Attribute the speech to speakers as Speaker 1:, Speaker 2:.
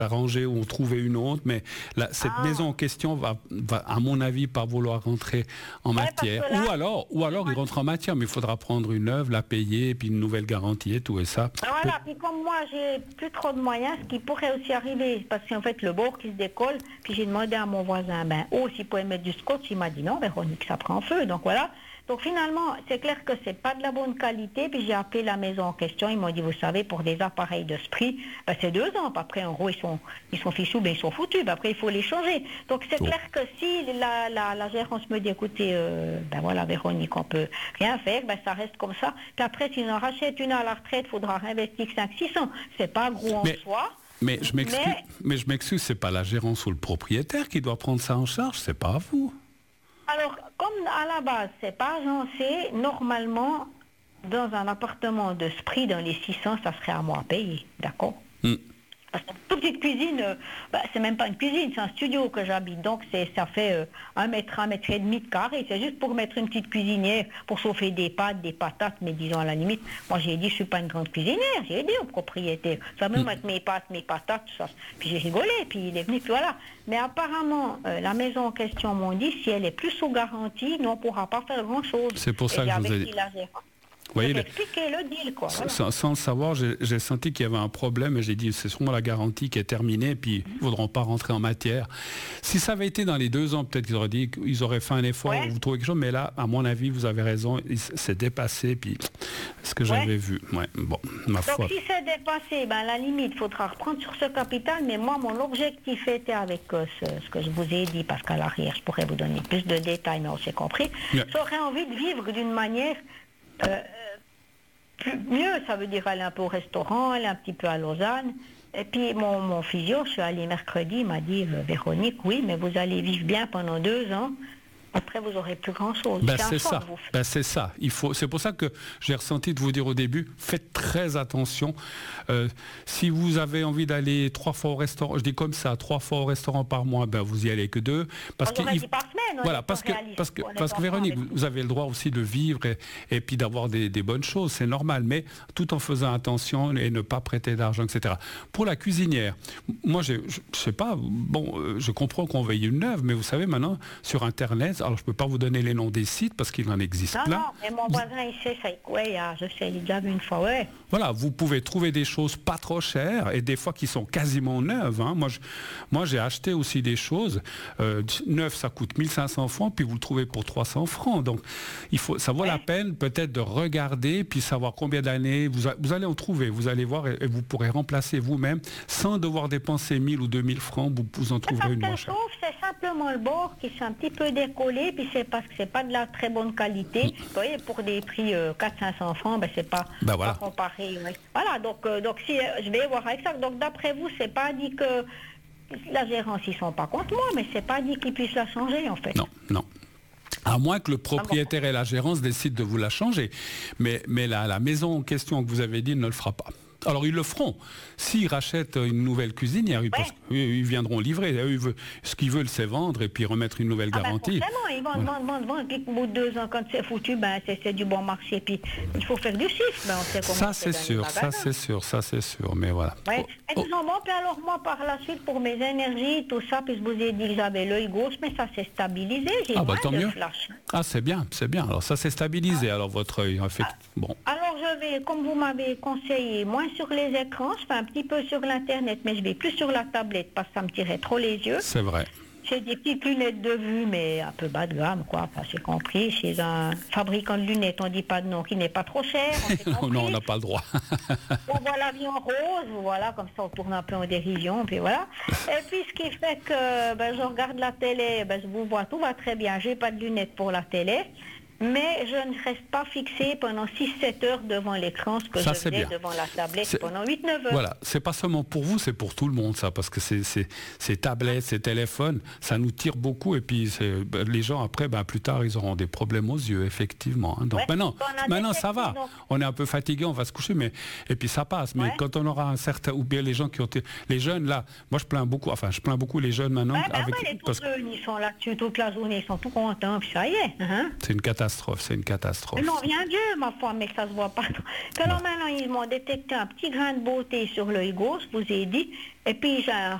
Speaker 1: arranger ou trouver une autre, mais cette maison en question va, à mon avis, pas vouloir rentrer en matière. Ou alors il rentre en matière, mais il faudra prendre une œuvre, la payer, et puis une nouvelle garantie et tout, et ça.
Speaker 2: Voilà, puis comme moi, j'ai plus trop de moyens, ce qui pourrait aussi arriver, parce qu'en fait, le bord qui se décolle, puis j'ai demandé à mon voisin, s'il pouvait mettre du scotch, il m'a dit non, Véronique, ça prend feu, donc voilà. Donc finalement, c'est clair que c'est pas de la bonne qualité, puis j'ai appelé la maison en question, ils m'ont dit, vous savez, pour des appareils de ce prix, c'est 2 ans, puis après, en gros, ils sont fichus, ils sont foutus, puis après, il faut les changer. Donc c'est clair que si la gérance me dit, écoutez, voilà, Véronique, on peut rien faire, ça reste comme ça, puis après, si j'en rachète une à la retraite, il faudra réinvestir 500-600, c'est pas gros en soi.
Speaker 1: Mais je m'excuse, c'est pas la gérance ou le propriétaire qui doit prendre ça en charge, c'est pas à vous.
Speaker 2: Alors, comme à la base, c'est pas agencé, normalement, dans un appartement de ce prix, dans les 600, ça serait à moi à payer, d'accord? Parce que toute petite cuisine, c'est même pas une cuisine, c'est un studio que j'habite, donc ça fait 1 mètre et demi de carré, c'est juste pour mettre une petite cuisinière, pour chauffer des pâtes, des patates, mais disons à la limite, moi j'ai dit je suis pas une grande cuisinière, j'ai dit au propriétaire, ça va même mettre mes pâtes, mes patates, tout ça. Puis j'ai rigolé, puis il est venu, puis voilà. Mais apparemment, la maison en question m'ont dit, si elle est plus sous garantie, nous on pourra pas faire grand chose.
Speaker 1: C'est pour ça que je vous ai dit. Vous voyez,
Speaker 2: expliquer le deal, quoi. Voilà.
Speaker 1: Sans le savoir, j'ai senti qu'il y avait un problème et j'ai dit c'est sûrement la garantie qui est terminée, puis ils ne voudront pas rentrer en matière. Si ça avait été dans les 2 ans, peut-être qu'ils auraient dit qu'ils auraient fait un effort, vous trouvez quelque chose, mais là, à mon avis, vous avez raison, c'est dépassé, puis ce que j'avais vu. Bon, ma foi.
Speaker 2: Donc si c'est dépassé, à la limite, il faudra reprendre sur ce capital, mais moi, mon objectif était avec ce que je vous ai dit, parce qu'à l'arrière, je pourrais vous donner plus de détails, mais on s'est compris, j'aurais envie de vivre d'une manière... mieux, ça veut dire aller un peu au restaurant, aller un petit peu à Lausanne. Et puis mon physio, je suis allée mercredi, il m'a dit, Véronique, oui, mais vous allez vivre bien pendant 2 ans. Après, vous n'aurez plus grand-chose.
Speaker 1: C'est ça. C'est ça. C'est pour ça que j'ai ressenti de vous dire au début, faites très attention. Si vous avez envie d'aller 3 fois au restaurant, je dis comme ça, 3 fois au restaurant par mois, vous y allez que 2. Parce que, parce que Véronique, vous avez le droit aussi de vivre et puis d'avoir des bonnes choses, c'est normal, mais tout en faisant attention et ne pas prêter d'argent, etc. Pour la cuisinière, moi, je sais pas, je comprends qu'on veuille une œuvre, mais vous savez, maintenant, sur Internet, alors je ne peux pas vous donner les noms des sites parce qu'il en existe plein.
Speaker 2: Non, mais mon voisin, il sait ça. Je sais, il a déjà vu une fois,
Speaker 1: Voilà, vous pouvez trouver des choses pas trop chères et des fois qui sont quasiment neuves. Moi, j'ai acheté aussi des choses. Neuf, ça coûte 1500 francs, puis vous le trouvez pour 300 francs. Donc, ça vaut la peine peut-être de regarder, puis savoir combien d'années vous allez en trouver. Vous allez voir et vous pourrez remplacer vous-même sans devoir dépenser 1000 ou 2000 francs. Vous en trouverez une moins chère.
Speaker 2: C'est simplement le bord qui s'est un petit peu décollé, puis c'est parce que c'est pas de la très bonne qualité. Vous voyez, pour des prix 400-500 francs, c'est pas, pas comparé. Voilà, donc si je vais voir avec ça. Donc d'après vous, c'est pas dit que la gérance, ils sont pas contre moi, mais c'est pas dit qu'ils puissent la changer en fait.
Speaker 1: Non. À moins que le propriétaire et la gérance décident de vous la changer. Mais la maison en question que vous avez dit ne le fera pas. Alors ils le feront. S'ils rachètent une nouvelle cuisinière, ils viendront livrer. Ce qu'ils veulent, c'est vendre et puis remettre une nouvelle garantie.
Speaker 2: Ils vendent. Puis au bout de 2 ans, quand c'est foutu, c'est du bon marché. Puis il faut faire du chiffre. On sait comment
Speaker 1: ça c'est sûr. Mais voilà.
Speaker 2: Puis alors moi, par la suite, pour mes énergies, tout ça, puis je vous ai dit que j'avais l'œil gauche, mais ça s'est stabilisé. J'ai
Speaker 1: tant mieux. C'est bien. Alors ça s'est stabilisé. Alors votre œil, bon.
Speaker 2: Alors je vais, comme vous m'avez conseillé, moins sur les écrans, je fais un petit peu sur l'internet, mais je vais plus sur la tablette parce que ça me tirait trop les yeux.
Speaker 1: C'est vrai.
Speaker 2: J'ai des petites lunettes de vue, mais un peu bas de gamme, quoi. Enfin, j'ai compris. Chez un fabricant de lunettes, on dit pas de nom, qui n'est pas trop cher.
Speaker 1: Non, on n'a pas le droit.
Speaker 2: On voit l'avion rose, voilà, comme ça on tourne un peu en dérision, puis voilà. Et puis ce qui fait que je regarde la télé, je vous vois, tout va très bien. J'ai pas de lunettes pour la télé. Mais je ne reste pas fixée pendant 6-7 heures devant l'écran, ce que je faisais devant la tablette pendant 8-9 heures.
Speaker 1: Voilà, c'est pas seulement pour vous, c'est pour tout le monde ça, parce que ces tablettes, ces téléphones, ça nous tire beaucoup et puis les gens après, plus tard, ils auront des problèmes aux yeux, effectivement. Donc maintenant ça va, on est un peu fatigué, on va se coucher, et puis ça passe. Mais quand on aura un certain, ou bien les gens qui ont les jeunes là, moi je plains beaucoup les jeunes maintenant.
Speaker 2: Les jeunes, ils sont là-dessus toute la journée, ils sont tout contents, puis ça y est.
Speaker 1: C'est une catastrophe. catastrophe, c'est une catastrophe.
Speaker 2: Non, bien Dieu, ma foi, mais ça se voit pas. Que là, maintenant, ils m'ont détecté un petit grain de beauté sur l'œil gauche, je vous ai dit, et puis j'ai un